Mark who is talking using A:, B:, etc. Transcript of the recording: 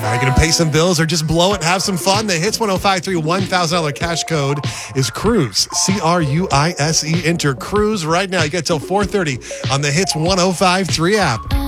A: Are you going to pay some bills or just blow it, have some fun? The Hits 105.3 $1,000 cash code is CRUISE, CRUISE. Enter CRUISE right now. You get till 4:30 on the Hits 105.3 app.